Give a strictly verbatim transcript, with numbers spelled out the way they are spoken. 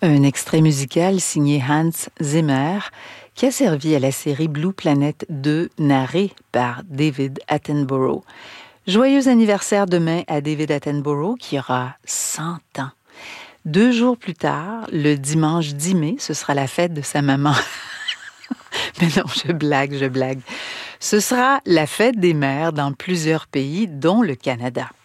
Un extrait musical signé Hans Zimmer qui a servi à la série Blue Planet deux narrée par David Attenborough. Joyeux anniversaire demain à David Attenborough qui aura cent ans. Deux jours plus tard, le dimanche dix mai, ce sera la fête de sa maman. Mais non, je blague, je blague. Ce sera la fête des mères dans plusieurs pays, dont le Canada.